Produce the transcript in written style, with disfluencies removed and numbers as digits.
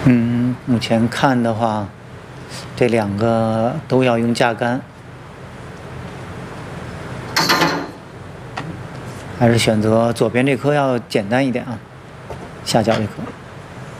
目前看的话，这两个都要用架杆，还是选择左边这颗要简单一点啊，下角这颗。